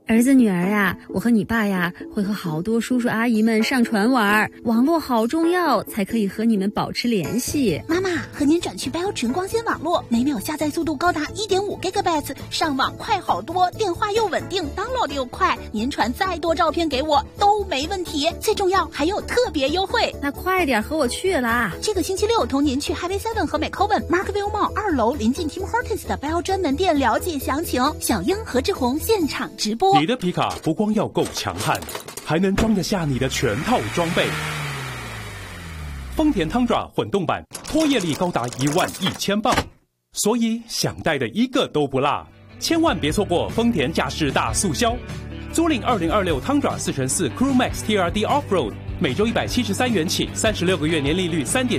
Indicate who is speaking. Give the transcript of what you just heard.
Speaker 1: 儿子女儿呀，我和你爸呀会和好多叔叔阿姨们上船玩，网络好重要，才可以和你们保持联系。
Speaker 2: 妈妈，和您转去 Bell 纯光纤网络，每秒下载速度高达 1.5 GB， 上网快好多，电话又稳定 ，download 又快，您传再多照片给我都没问题。最重要还有特别优惠，
Speaker 1: 那快点和我去啦！
Speaker 2: 这个星期六同您去 Highway 7和 McCowan Markville Mall 2楼临近 Tim Hortons 的 Bell 专门店了解详情。小英何志宏现场直播。
Speaker 3: 你的皮卡不光要够强悍，还能装得下你的全套装备。丰田汤爪混动版，拖曳力高达11000磅，所以想带的一个都不落。千万别错过丰田驾驶大促销，租赁2026汤爪4x4 Crew Max TRD Offroad，每周173元起，36个月年利率3.。